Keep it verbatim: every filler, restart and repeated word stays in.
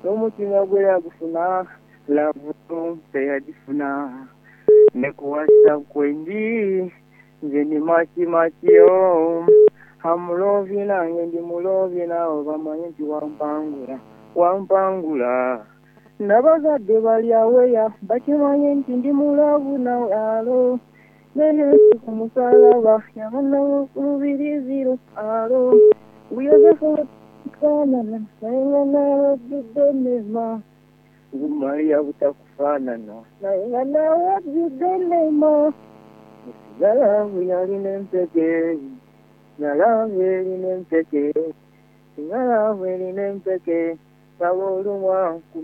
n'omutima gwe yagufuna lavu teyagifuna ne kuwasa kwendi nze ndi makimakyo amulovye nange ndi mulovye naawe bamanyi nti wampangula wampangula n'abazadde bali aweya bakimanye nti ndi mulavu naalo neyesu ku musalaba yabanawo ku lubiriziro alo buyozefu kufaanana naye nga naawe ajjudde nnema Mariya butakufaanana naye nga naawe ajjudde nnema Galavu yalina empeke Galavu erina empeke Galavu erina empeke saba olumwa